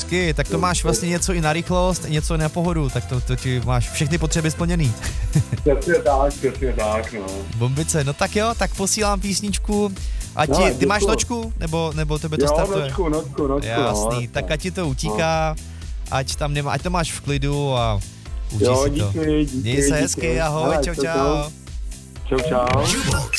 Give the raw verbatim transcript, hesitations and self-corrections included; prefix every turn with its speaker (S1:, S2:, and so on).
S1: Hezky, tak to máš vlastně něco i na rychlost, něco na pohodu, tak to, to ti máš všechny potřeby splněný.
S2: Přesně tak, přesně tak, no.
S1: Bombice, no tak jo, tak posílám písničku. A ti,
S2: No,
S1: ty
S2: děkuju.
S1: máš nočku? Nebo, nebo tebe to
S2: Jo,
S1: startuje?
S2: nočku, nočku, nočku,
S1: Jasný,
S2: no.
S1: tak ať ti to utíká, ať tam nemá, ať to máš v klidu a užij
S2: Jo,
S1: si to.
S2: díky, díky,
S1: Měj se
S2: díky.
S1: hezky, ahoj,
S2: Hele,
S1: čau,
S2: čau,
S1: čau.
S2: Čau, čau.
S3: Jubox.